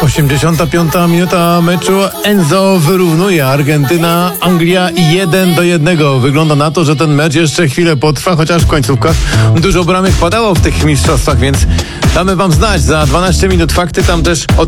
85. minuta meczu. Enzo wyrównuje. Argentyna, Anglia 1-1. Wygląda na to, że ten mecz jeszcze chwilę potrwa, chociaż w końcówkach dużo bramek padało w tych mistrzostwach, więc damy wam znać za 12 minut fakty. Tam też